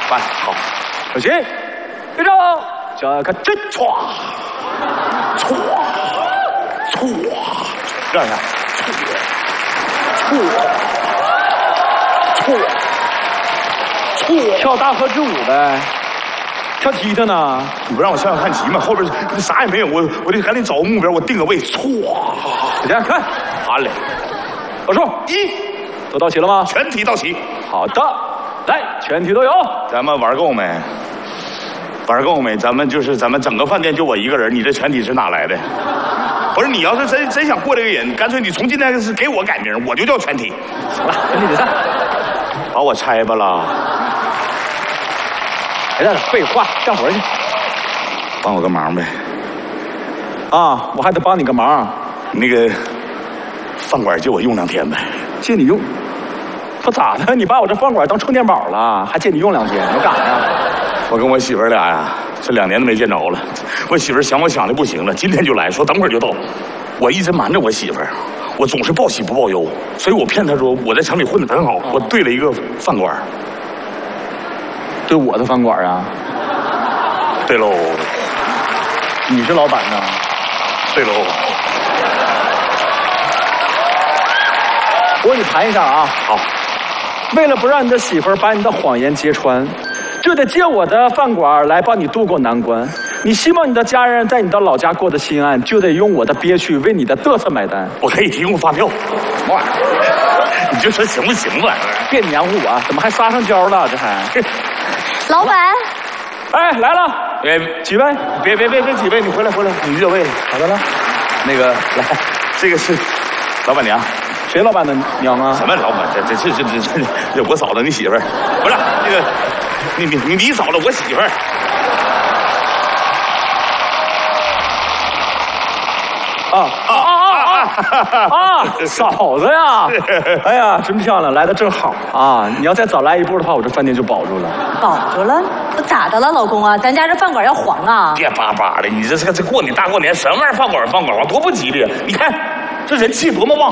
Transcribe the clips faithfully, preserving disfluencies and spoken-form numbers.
办好，小心，别着，脚看这歘，歘，歘，让一下，歘，歘，歘，跳大河之舞呗。 跳踢他呢？你不让我向上看齐吗？后边啥也没有，我我得赶紧找个目标，我定个位，唰！大家看，好嘞，报数一，都到齐了吗？全体到齐。好的，来，全体都有。咱们玩够没？玩够没？咱们就是咱们整个饭店就我一个人，你这全体是哪来的？不是你要是真真想过这个瘾，干脆你从今天是给我改名，我就叫全体。行了，全体解散，把我拆吧了。 别在这废话，干活去。帮我个忙呗。啊，我还得帮你个忙。那个饭馆借我用两天呗。借你用？不咋的？你把我这饭馆当充电宝了，还借你用两天？你干啥呀？我跟我媳妇儿俩呀，这两年都没见着了。我媳妇儿想我想的不行了，今天就来说等会儿就到。我一直瞒着我媳妇儿，我总是报喜不报忧，所以我骗她说我在城里混得很好，我对了一个饭馆。 对我的饭馆啊？对喽，你是老板呢？对喽。我跟你谈一下啊。好。为了不让你的媳妇儿把你的谎言揭穿，就得借我的饭馆来帮你渡过难关。你希望你的家人在你的老家过得心安，就得用我的憋屈为你的嘚瑟买单。我可以提供发票。什么玩意儿？你就说行不行吧？别黏糊我，怎么还撒上娇了？这还。 老板， 哎，来了，别几位，别别别别几位，你回来回来，你热位了。好的了，那个来，这个是老板娘，谁老板的娘啊？什么老板？这这这这这这我嫂子，你媳妇儿，不是那个，你你你你嫂子，我媳妇儿。啊啊啊啊啊！啊，嫂子呀！哎呀，真漂亮，来的正好啊！你要再早来一步的话，我这饭店就保住了。 保住了？我咋的了，老公啊？咱家这饭馆要黄啊！ 别巴巴的，你这是这过你大过年什么玩意儿？饭馆饭馆多不吉利！你看这人气多么旺！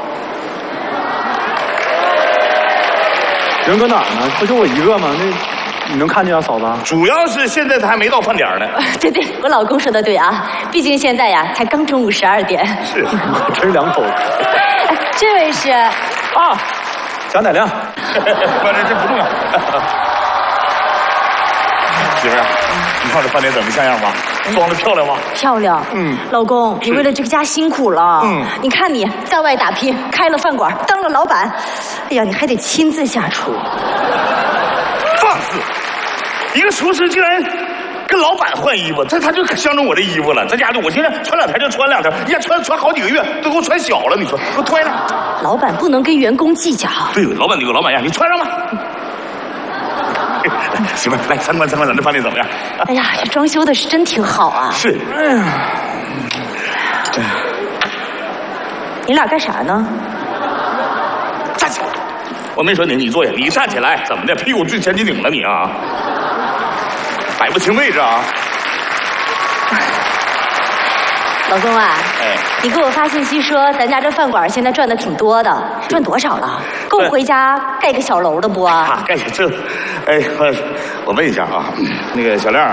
人搁哪儿呢？不就我一个吗？那。 你能看见啊，嫂子？主要是现在他还没到饭点呢。 对对，我老公说的对啊，毕竟现在呀才刚中午十二点。 是，真是两口子。 哎，这位是啊，贾乃亮。不是，这不重要。媳妇儿，你看我这饭店怎么像样吧？装的漂亮吗？ 漂亮。嗯，老公，你为了这个家辛苦了。嗯，你看你在外打拼，开了饭馆，当了老板，哎呀，你还得亲自下厨。 放肆！一个厨师竟然跟老板换衣服，这他就相中我这衣服了。在家里，我现在穿两天就穿两天，人家穿穿好几个月，都给我穿小了。你说，给我脱下来。 老板不能跟员工计较。 对，老板你有老板样，你穿上吧。媳妇儿，来参观参观咱这饭店怎么样？ 哎呀，这装修的是真挺好啊。 是。哎呀， 你俩干啥呢？ 站起来！我没说你，你坐下，你站起来，怎么的？屁股最前紧顶了你啊？摆不清位置啊！ 老公啊， 哎， 你给我发信息说咱家这饭馆现在赚的挺多的，赚多少了？够回家盖个小楼的不啊？ 啊，盖小这，哎，我我问一下啊，那个小亮，